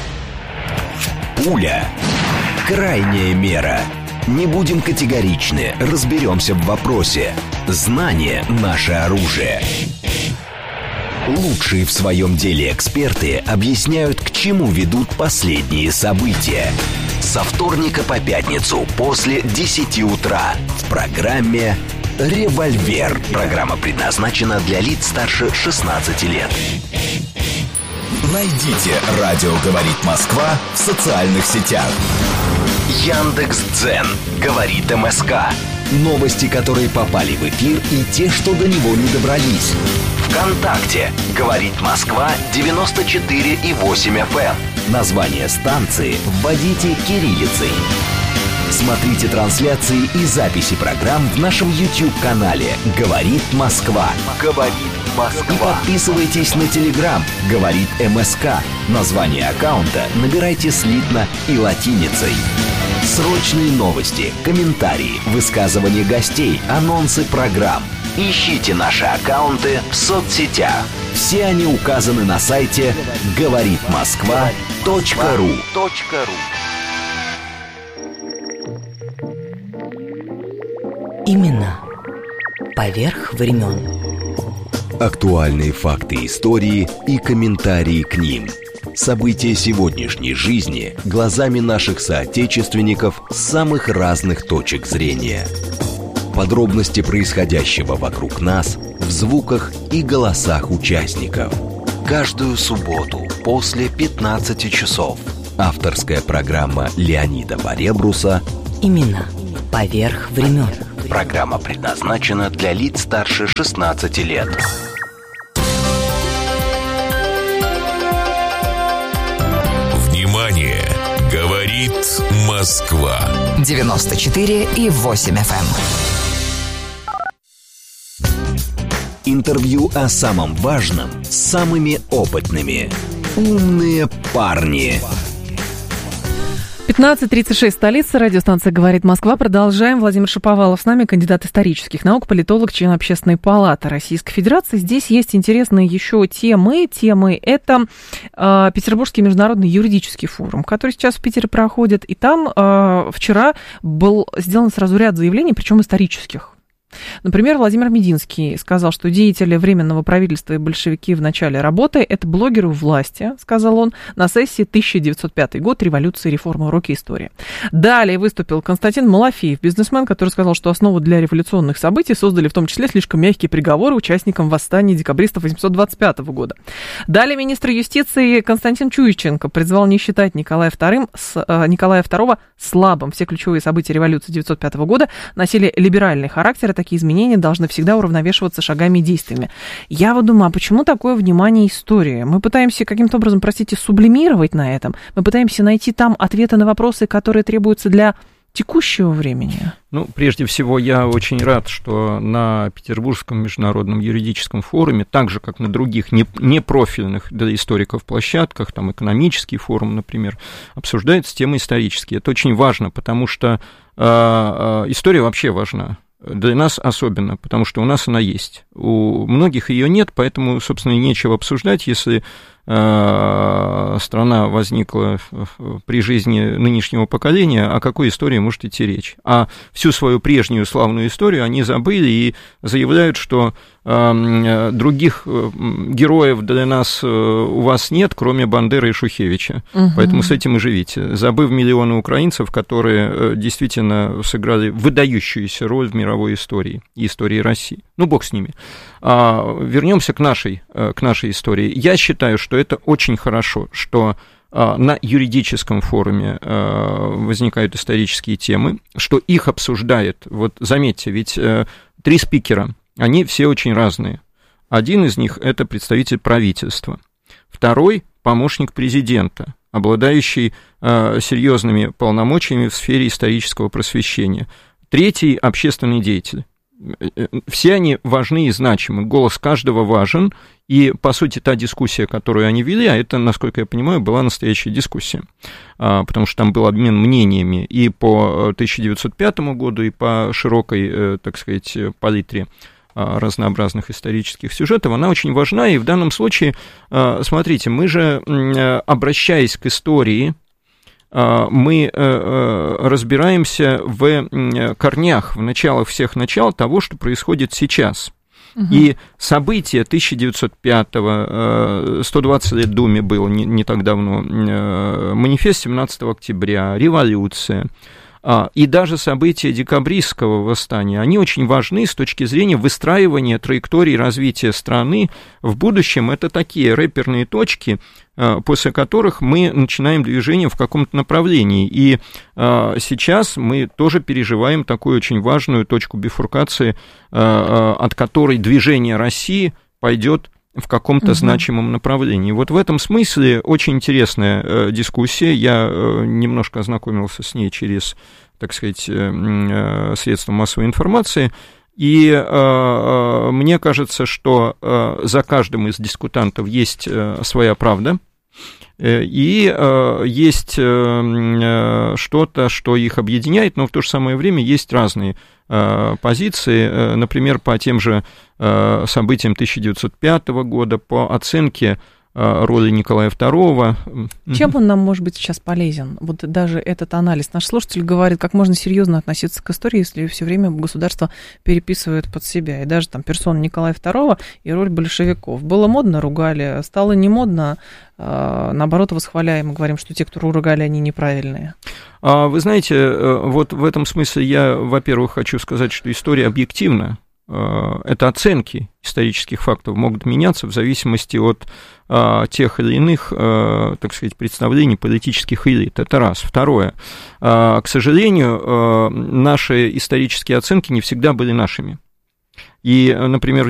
Speaker 5: Пуля. Крайняя мера. Не будем категоричны, разберемся в вопросе. Знание – наше оружие. Лучшие в своем деле эксперты объясняют, к чему ведут последние события. Со вторника по пятницу после 10 утра в программе «Револьвер». Программа предназначена для лиц старше 16 лет.
Speaker 13: Найдите «Радио говорит Москва» в социальных сетях.
Speaker 5: Яндекс.Дзен. Говорит МСК. Новости, которые попали в эфир, и те, что до него не добрались. ВКонтакте. Говорит Москва 94,8 FM. Название станции вводите кириллицей. Смотрите трансляции и записи программ в нашем YouTube-канале «Говорит Москва». «Говорит Москва». И подписывайтесь на Telegram «Говорит МСК». Название аккаунта набирайте слитно и латиницей. Срочные новости, комментарии, высказывания гостей, анонсы программ. Ищите наши аккаунты в соцсетях. Все они указаны на сайте говоритмосква.ру.
Speaker 14: Именно поверх времен.
Speaker 5: Актуальные факты истории и комментарии к ним. События сегодняшней жизни глазами наших соотечественников с самых разных точек зрения. Подробности происходящего вокруг нас в звуках и голосах участников. Каждую субботу после 15 часов. Авторская программа Леонида Баребруса
Speaker 14: «Именно поверх времен».
Speaker 5: Программа предназначена для лиц старше 16 лет.
Speaker 2: Внимание! Говорит Москва.
Speaker 15: 94,8 FM.
Speaker 5: Интервью о самом важном с самыми опытными. Умные парни.
Speaker 3: 15:36, столица, радиостанция «Говорит Москва». Продолжаем. Владимир Шаповалов с нами, кандидат исторических наук, политолог, член Общественной палаты Российской Федерации. Здесь есть интересные еще темы. Это Петербургский международный юридический форум, который сейчас в Питере проходит. И там вчера был сделан сразу ряд заявлений, причем исторических. Например, Владимир Мединский сказал, что деятели Временного правительства и большевики в начале работы – это блогеры у власти, сказал он, на сессии 1905 год «Революция, реформа, уроки истории». Далее выступил Константин Малафеев, бизнесмен, который сказал, что основу для революционных событий создали в том числе слишком мягкие приговоры участникам восстания декабристов 825 года. Далее министр юстиции Константин Чуйченко призвал не считать Николая II слабым. Все ключевые события революции 1905 года носили либеральный характер, такие изменения должны всегда уравновешиваться шагами и действиями. Я вот думаю, а почему такое внимание истории? Мы пытаемся каким-то образом, сублимировать на этом. Мы пытаемся найти там ответы на вопросы, которые требуются для текущего времени.
Speaker 9: Прежде всего, я очень рад, что на Петербургском международном юридическом форуме, так же, как на других непрофильных для историков площадках, там экономический форум, например, обсуждаются темы исторические. Это очень важно, потому что история вообще важна. Для нас особенно, потому что у нас она есть. У многих ее нет, поэтому, собственно, и нечего обсуждать, если страна возникла при жизни нынешнего поколения, о какой истории может идти речь? А всю свою прежнюю славную историю они забыли и заявляют, что других героев для нас у вас нет, кроме Бандеры и Шухевича. Поэтому с этим и живите, забыв миллионы украинцев, которые действительно сыграли выдающуюся роль в мировой истории и истории России. Бог с ними. Вернемся к нашей истории. Я считаю, что это очень хорошо, что на юридическом форуме возникают исторические темы, что их обсуждает, заметьте, ведь 3 спикера, они все очень разные. Один из них – это представитель правительства, второй – помощник президента, обладающий серьезными полномочиями в сфере исторического просвещения, третий – общественный деятель. Все они важны и значимы, голос каждого важен, и, по сути, та дискуссия, которую они вели, а это, насколько я понимаю, была настоящая дискуссия, потому что там был обмен мнениями и по 1905 году, и по широкой, так сказать, палитре разнообразных исторических сюжетов, она очень важна, и в данном случае, смотрите, мы же, обращаясь к истории, мы разбираемся в корнях, в началах всех начал того, что происходит сейчас. И события 1905-го, 120 лет Думе было не так давно, манифест 17 октября, революция, и даже события декабристского восстания, они очень важны с точки зрения выстраивания траектории развития страны в будущем. Это такие рэперные точки, после которых мы начинаем движение в каком-то направлении. И сейчас мы тоже переживаем такую очень важную точку бифуркации, от которой движение России пойдет в каком-то значимом направлении. Вот в этом смысле очень интересная дискуссия. Я немножко ознакомился с ней через, так сказать, средства массовой информации. И мне кажется, что за каждым из дискутантов есть своя правда. И есть что-то, что их объединяет, но в то же самое время есть разные позиции, например, по тем же событиям 1905 года, по оценке роли Николая II.
Speaker 3: Чем он нам может быть сейчас полезен? Вот даже этот анализ. Наш слушатель говорит, как можно серьезно относиться к истории, если все время государство переписывает под себя. И даже там персона Николая II и роль большевиков. Было модно, ругали, стало не модно, наоборот, восхваляем и говорим, что те, кто ругали, они неправильные.
Speaker 9: Вы знаете, вот в этом смысле я, во-первых, хочу сказать, что история объективна. Это оценки исторических фактов могут меняться в зависимости от тех или иных, так сказать, представлений политических элит. Это раз. Второе. К сожалению, наши исторические оценки не всегда были нашими. И, например,